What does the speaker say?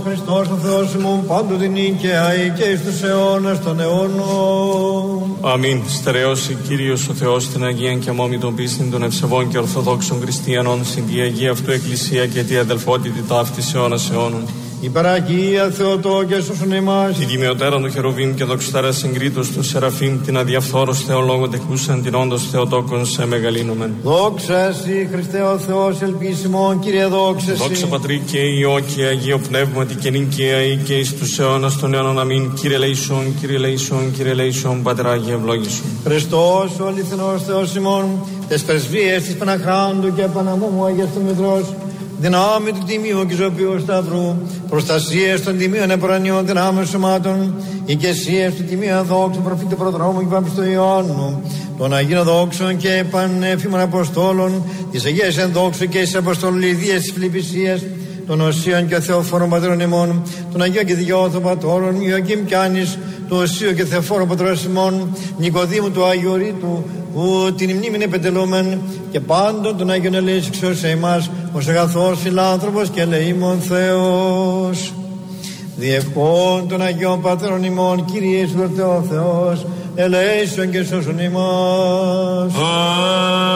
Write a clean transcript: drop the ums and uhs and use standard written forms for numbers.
Χριστός ο Θεός ημών πάντοτε νίκαια και εις τους αιώνας των αιώνων. Αμήν. Στερεώσει Κύριος ο Θεός την Αγία και αμόμη των πίστην των ευσεβών και ορθοδόξων χριστιανών στην τη Αγία αυτού Εκκλησία και τη αδελφότητη ταύτης αιώνας αιώνων. Υπεραγία Θεοτό και σώσον εμάς. Τη τιμιωτέραν του Χερουβίμ και δοξουτέρα συγκρίτως του Σεραφείμ, την αδιαφθόρος Θεολόγο τεκούσαν την όντως Θεοτόκον σε μεγαλύνομεν. Δόξα Συ Χριστέ ο Θεός ελπίσιμον, Κύριε δόξα Συ. Δόξα Πατρί και Υιό και Αγίο Πνεύματι και νικαία ή και εις τους αιώνας των αιώνων. Αμήν. Κύριε Λέησον, Κύριε Λέησον, Κύριε Λέησον, Πατρά Άγιε ευλόγησον. Χριστός ο αληθινός Θεός ημών, τες πρεσβείες της Παναχράντου και Παναμόμου Αγίας του Μητρός, δυνάμει του Τιμίου και Ζωπίου Σταυρού, προστασίες των Τιμίων Επουρανιών δυνάμεων σωμάτων, οικεσίες του Τιμίου Αδόξου Προφήτη Προδρόμου και Παπιστού Ιωάννου, των Αγίων Δόξων και Πανέφημων Αποστόλων, της Αγίας Ενδόξου και της Αποστόλου Λιδίας της Φιλιππισίας, των Οσίων και Θεοφόρων Πατέρων ημών, των Αγίων και Διώθων Πατώρων, Ιωακήμ Κιάννης, του Οσίου και Θεοφόρων Πατρών ημών, Νικοδήμου του Άγιου Ρήτου, που την μνήμην επετελούμεν, και πάντων των Άγιων ελέησης σε εμάς, ως αγαθός φιλάνθρωπος και ελεήμων Θεός. Διευχών των Αγίων Πατέρων ημών, Κύριε Ιησού ο Θεός, ελέησον και σώσον ημάς.